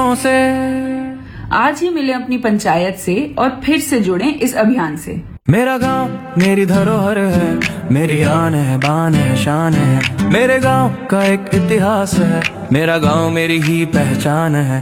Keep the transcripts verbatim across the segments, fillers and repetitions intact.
गांव से। आज ही मिले अपनी पंचायत से और फिर से जुड़ें इस अभियान से। मेरा गांव मेरी धरोहर है, मेरी आन है, बान है, शान है। मेरे गांव का एक इतिहास है, मेरा गांव मेरी ही पहचान है।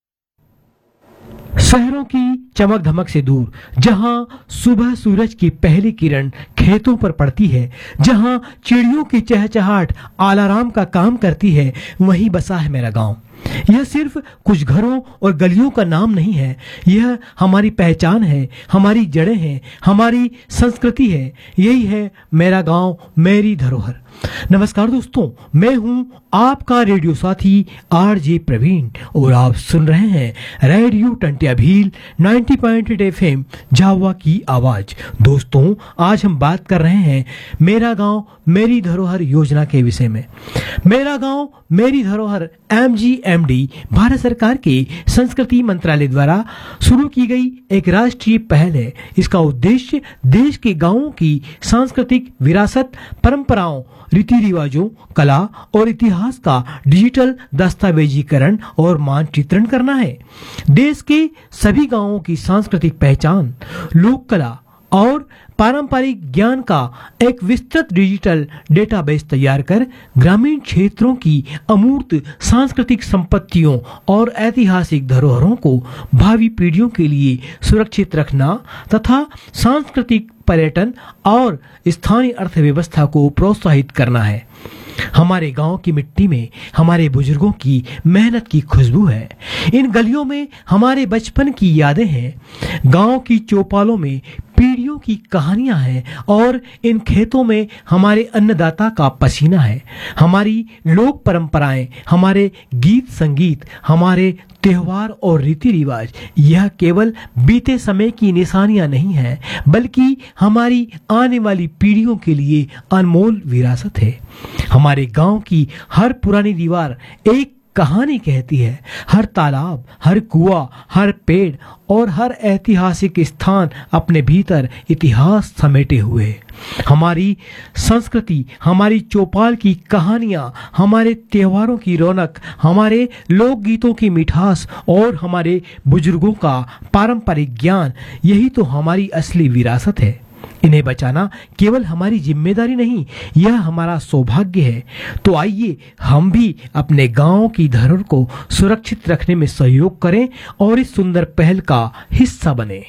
शहरों की चमक धमक से दूर, जहां सुबह सूरज की पहली किरण खेतों पर पड़ती है, जहां चिड़ियों की चहचहाट अलार्म का काम करती है, वहीं बसा है मेरा गांव। यह सिर्फ कुछ घरों और गलियों का नाम नहीं है, यह हमारी पहचान है, हमारी जड़ें हैं, हमारी संस्कृति है। यही है मेरा गांव मेरी धरोहर। नमस्कार दोस्तों, मैं हूं आपका रेडियो साथी आरजे प्रवीण और आप सुन रहे हैं रेडियो टंटिया भील नब्बे पॉइंट आठ एफएम झावा की आवाज। दोस्तों, आज हम बात कर रहे हैं मेरा गांव मेरी धरोहर योजना के विषय में। मेरा गांव मेरी धरोहर एमजीएमडी भारत सरकार के संस्कृति मंत्रालय द्वारा शुरू की गई एक राष्ट्रीय पहल है। इसका उद्देश्य देश के गांवों की सांस्कृतिक विरासत, परंपराओं, रीति रिवाजों, कला और इतिहास का डिजिटल दस्तावेजीकरण और मानचित्रण करना है। देश के सभी गांवों की सांस्कृतिक पहचान, लोक कला और पारंपरिक ज्ञान का एक विस्तृत डिजिटल डेटाबेस तैयार कर ग्रामीण क्षेत्रों की अमूर्त सांस्कृतिक संपत्तियों और ऐतिहासिक धरोहरों को भावी पीढ़ियों के लिए सुरक्षित रखना तथा सांस्कृतिक पर्यटन और स्थानीय अर्थव्यवस्था को प्रोत्साहित करना है। हमारे गांव की मिट्टी में हमारे बुजुर्गों की मेहनत की खुशबू है। इन गलियों में हमारे बचपन की यादें हैं। गांव की चौपालों में पीढ़ियों की कहानियां हैं और इन खेतों में हमारे अन्नदाता का पसीना है। हमारी लोक परंपराएं, हमारे गीत संगीत, हमारे त्योहार और रीति रिवाज, यह केवल बीते समय की निशानियां नहीं हैं, बल्कि हमारी आने वाली पीढ़ियों के लिए अनमोल विरासत है। हमारे गांव की हर पुरानी दीवार एक कहानी कहती है। हर तालाब, हर कुआं, हर पेड़ और हर ऐतिहासिक स्थान अपने भीतर इतिहास समेटे हुए है। हमारी संस्कृति, हमारी चौपाल की कहानियां, हमारे त्योहारों की रौनक, हमारे लोकगीतों की मिठास और हमारे बुजुर्गों का पारंपरिक ज्ञान, यही तो हमारी असली विरासत है। इन्हें बचाना केवल हमारी जिम्मेदारी नहीं, यह हमारा सौभाग्य है। तो आइए हम भी अपने गांव की धरोहर को सुरक्षित रखने में सहयोग करें और इस सुंदर पहल का हिस्सा बने।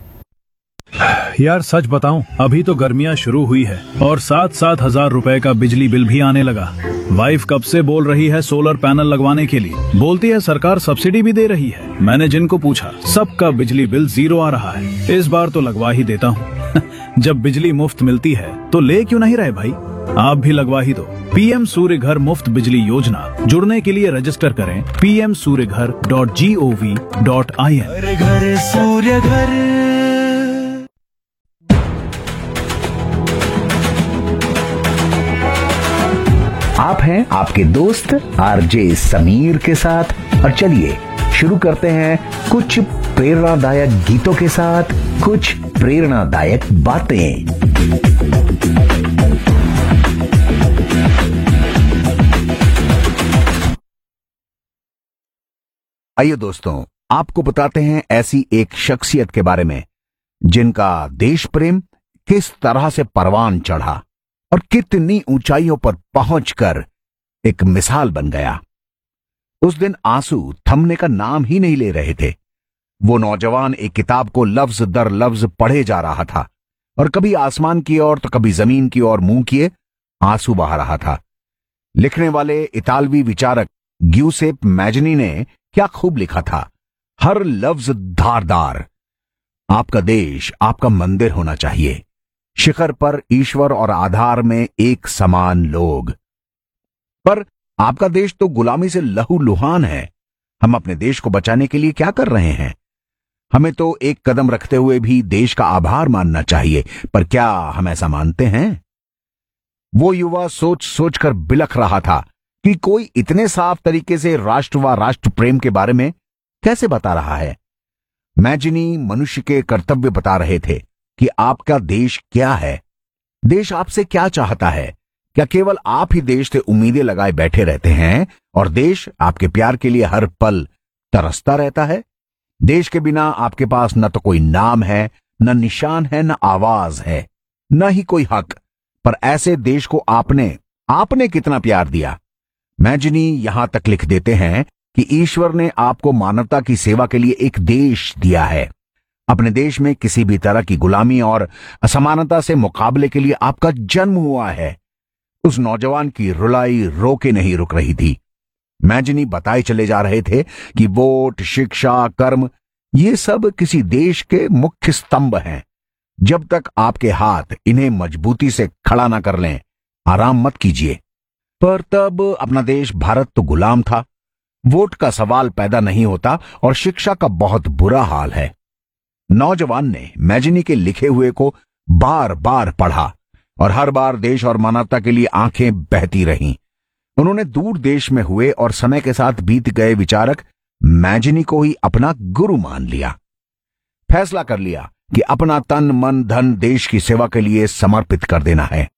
यार सच बताऊं, अभी तो गर्मियां शुरू हुई है और सात सात हजार रुपए का बिजली बिल भी आने लगा। वाइफ कब से बोल रही है सोलर पैनल लगवाने के लिए, बोलती है सरकार सब्सिडी भी दे रही है। मैंने जिनको पूछा सबका बिजली बिल जीरो आ रहा है। इस बार तो लगवा ही देता हूँ। जब बिजली मुफ्त मिलती है तो ले क्यों नहीं रहे भाई, आप भी लगवा ही दो। पीएम सूर्य घर मुफ्त बिजली योजना, जुड़ने के लिए रजिस्टर करें पी एम सूर्य घर dot G O V dot I N. घर घर सूर्य घर। आप हैं आपके दोस्त आरजे समीर के साथ, और चलिए शुरू करते हैं कुछ प्रेरणादायक गीतों के साथ कुछ प्रेरणादायक बातें। आइए दोस्तों, आपको बताते हैं ऐसी एक शख्सियत के बारे में जिनका देश प्रेम किस तरह से परवान चढ़ा और कितनी ऊंचाइयों पर पहुंचकर एक मिसाल बन गया। उस दिन आंसू थमने का नाम ही नहीं ले रहे थे। वो नौजवान एक किताब को लफ्ज दर लफ्ज पढ़े जा रहा था और कभी आसमान की ओर तो कभी जमीन की ओर मुंह किए आंसू बहा रहा था। लिखने वाले इतालवी विचारक ग्यूसेप मैजनी ने क्या खूब लिखा था, हर लफ्ज धारदार। आपका देश आपका मंदिर होना चाहिए, शिखर पर ईश्वर और आधार में एक समान लोग। पर आपका देश तो गुलामी से लहूलुहान है। हम अपने देश को बचाने के लिए क्या कर रहे हैं? हमें तो एक कदम रखते हुए भी देश का आभार मानना चाहिए, पर क्या हम ऐसा मानते हैं? वो युवा सोच सोच कर बिलख रहा था कि कोई इतने साफ तरीके से राष्ट्र व राष्ट्र प्रेम के बारे में कैसे बता रहा है। मैजिनी मनुष्य के कर्तव्य बता रहे थे कि आपका देश क्या है, देश आपसे क्या चाहता है। क्या केवल आप ही देश से उम्मीदें लगाए बैठे रहते हैं और देश आपके प्यार के लिए हर पल तरसता रहता है। देश के बिना आपके पास न तो कोई नाम है, न निशान है, न आवाज है, न ही कोई हक। पर ऐसे देश को आपने आपने कितना प्यार दिया। मैजनी यहां तक लिख देते हैं कि ईश्वर ने आपको मानवता की सेवा के लिए एक देश दिया है। अपने देश में किसी भी तरह की गुलामी और असमानता से मुकाबले के लिए आपका जन्म हुआ है। उस नौजवान की रुलाई रो के नहीं रुक रही थी। मैजनी बताए चले जा रहे थे कि वोट, शिक्षा, कर्म, ये सब किसी देश के मुख्य स्तंभ हैं। जब तक आपके हाथ इन्हें मजबूती से खड़ा ना कर लें, आराम मत कीजिए। पर तब अपना देश भारत तो गुलाम था। वोट का सवाल पैदा नहीं होता और शिक्षा का बहुत बुरा हाल है। नौजवान ने मैजनी के लिखे हुए को बार बार पढ़ा और हर बार देश और मानवता के लिए आंखें बहती रहीं। उन्होंने दूर देश में हुए और समय के साथ बीत गए विचारक मैजनी को ही अपना गुरु मान लिया। फैसला कर लिया कि अपना तन, मन, धन देश की सेवा के लिए समर्पित कर देना है।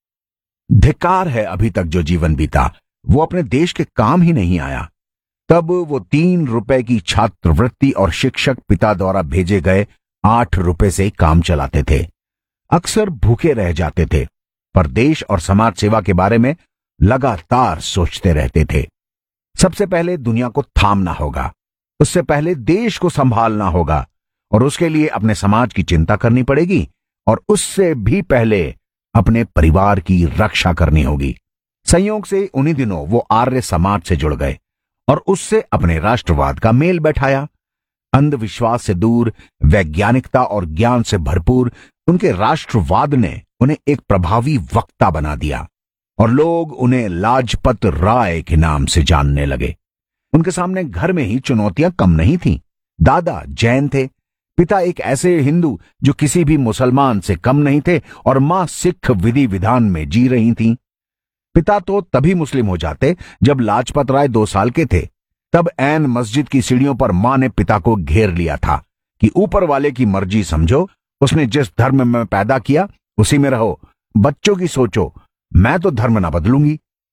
धिक्कार है अभी तक जो जीवन बीता वो अपने देश के काम ही नहीं आया। तब वो तीन रुपए की छात्रवृत्ति और शिक्षक पिता द्वारा भेजे गए आठ रुपए से काम चलाते थे। अक्सर भूखे रह जाते थे, पर देश और समाज सेवा के बारे में लगातार सोचते रहते थे। सबसे पहले दुनिया को थामना होगा, उससे पहले देश को संभालना होगा और उसके लिए अपने समाज की चिंता करनी पड़ेगी और उससे भी पहले अपने परिवार की रक्षा करनी होगी। संयोग से उन्हीं दिनों वो आर्य समाज से जुड़ गए और उससे अपने राष्ट्रवाद का मेल बैठाया। अंधविश्वास से दूर, वैज्ञानिकता और ज्ञान से भरपूर उनके राष्ट्रवाद ने उन्हें एक प्रभावी वक्ता बना दिया और लोग उन्हें लाजपत राय के नाम से जानने लगे। उनके सामने घर में ही चुनौतियां कम नहीं थीं। दादा जैन थे, पिता एक ऐसे हिंदू जो किसी भी मुसलमान से कम नहीं थे और मां सिख विधि विधान में जी रही थीं। पिता तो तभी मुस्लिम हो जाते जब लाजपत राय दो साल के थे। तब ऐन मस्जिद की सीढ़ियों पर मां ने पिता को घेर लिया था कि ऊपर वाले की मर्जी समझो, उसने जिस धर्म में पैदा किया उसी में रहो, बच्चों की सोचो, मैं तो धर्म ना बदलूंगी।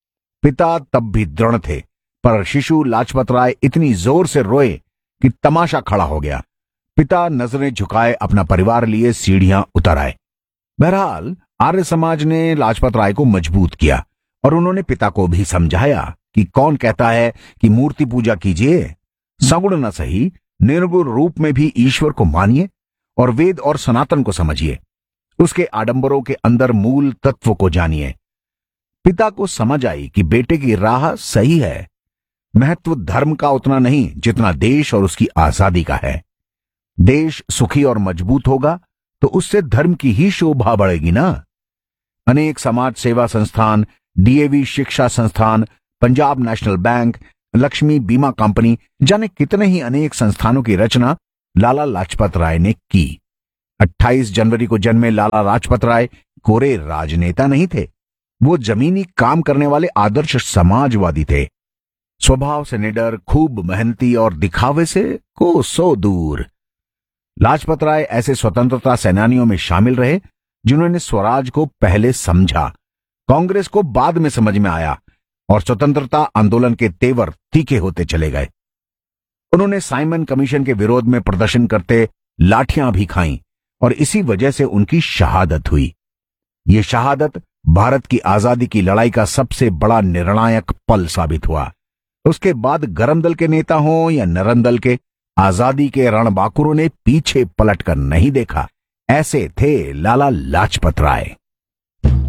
पिता तब भी दृढ़ थे, पर शिशु लाजपत राय इतनी जोर से रोए कि तमाशा खड़ा हो गया। पिता नजरें झुकाए अपना परिवार लिए सीढ़ियां उतर आए। बहरहाल आर्य समाज ने लाजपत राय को मजबूत किया और उन्होंने पिता को भी समझाया कि कौन कहता है कि मूर्ति पूजा कीजिए, सगुण न सही निर्गुण रूप में भी ईश्वर को मानिए और वेद और सनातन को समझिए, उसके आडंबरों के अंदर मूल तत्व को जानिए। पिता को समझ आई कि बेटे की राह सही है। महत्व धर्म का उतना नहीं जितना देश और उसकी आजादी का है। देश सुखी और मजबूत होगा तो उससे धर्म की ही शोभा बढ़ेगी ना। अनेक समाज सेवा संस्थान, डीएवी शिक्षा संस्थान, पंजाब नेशनल बैंक, लक्ष्मी बीमा कंपनी, जाने कितने ही अनेक संस्थानों की रचना लाला लाजपत राय ने की। अट्ठाईस जनवरी को जन्मे लाला लाजपत राय कोरे राजनेता नहीं थे, वो जमीनी काम करने वाले आदर्श समाजवादी थे। स्वभाव से निडर, खूब मेहनती और दिखावे से कोसों दूर। लाजपत राय ऐसे स्वतंत्रता सेनानियों में शामिल रहे जिन्होंने स्वराज को पहले समझा, कांग्रेस को बाद में समझ में आया और स्वतंत्रता आंदोलन के तेवर तीखे होते चले गए। उन्होंने साइमन कमीशन के विरोध में प्रदर्शन करते लाठियां भी खाईं और इसी वजह से उनकी शहादत हुई। ये शहादत भारत की आजादी की लड़ाई का सबसे बड़ा निर्णायक पल साबित हुआ। उसके बाद गरम दल के नेता हों या नरम दल के, आजादी के रणबांकुरों ने पीछे पलटकर नहीं देखा। ऐसे थे लाला लाजपत राय।